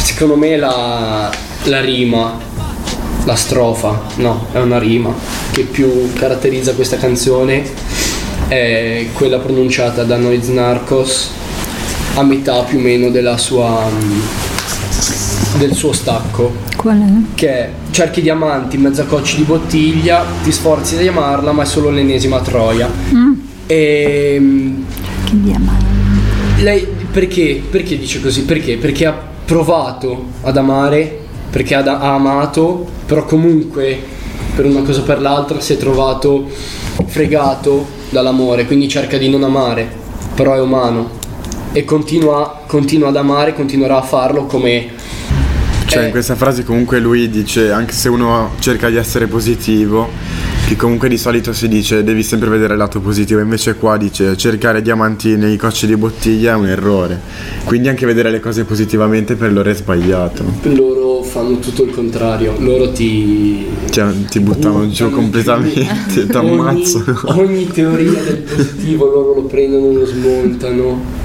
secondo me la rima, la strofa, no, è una rima che più caratterizza questa canzone è quella pronunciata da Noise Narcos a metà più o meno del suo stacco. Qual è? Che è: cerchi diamanti in mezzo a cocci di bottiglia, ti sforzi di amarla ma è solo l'ennesima troia. E Che diamanti. lei perché dice così? Perché ha provato ad amare, perché ha amato, però comunque per una cosa o per l'altra si è trovato fregato dall'amore, quindi cerca di non amare, però è umano e continua ad amare, continuerà a farlo come... Cioè in questa frase comunque lui dice, anche se uno cerca di essere positivo, che comunque di solito si dice devi sempre vedere il lato positivo, invece qua dice cercare diamanti nei cocci di bottiglia è un errore, quindi anche vedere le cose positivamente per loro è sbagliato. Loro fanno tutto il contrario, loro ti buttano giù completamente, ti ammazzano. Ogni teoria del positivo loro lo prendono, lo smontano.